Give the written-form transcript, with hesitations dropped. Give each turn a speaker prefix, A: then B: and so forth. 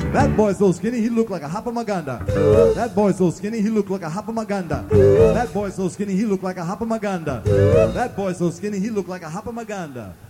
A: That boy so skinny, he looked like a Hapa Maganda. That boy so skinny, he looked like a Hapa Maganda. That boy so skinny, he looked like a Hapa Maganda. That boy so skinny, he looked like a Hapa Maganda.